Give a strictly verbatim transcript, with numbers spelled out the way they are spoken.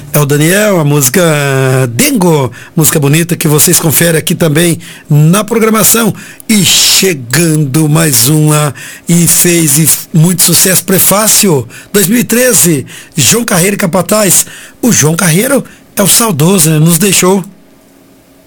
É o Daniel, a música Dengo, música bonita que vocês conferem aqui também na programação. E chegando mais uma, e fez e muito sucesso, Prefácio, dois mil e treze, João Carreiro e Capataz. O João Carreiro é o saudoso, né? Nos deixou